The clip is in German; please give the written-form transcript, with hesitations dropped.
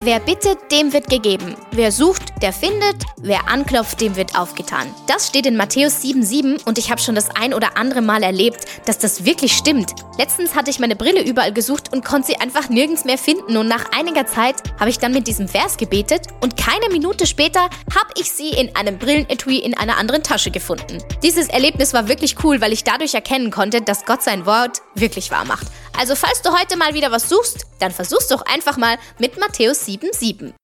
Wer bittet, dem wird gegeben. Wer sucht, der findet. Wer anklopft, dem wird aufgetan. Das steht in Matthäus 7,7 und ich habe schon das ein oder andere Mal erlebt, dass das wirklich stimmt. Letztens hatte ich meine Brille überall gesucht und konnte sie einfach nirgends mehr finden und nach einiger Zeit habe ich dann mit diesem Vers gebetet und keine Minute später habe ich sie in einem Brillenetui in einer anderen Tasche gefunden. Dieses Erlebnis war wirklich cool, weil ich dadurch erkennen konnte, dass Gott sein Wort wirklich wahr macht. Also falls du heute mal wieder was suchst, dann versuch's doch einfach mal mit Matthäus 7,7.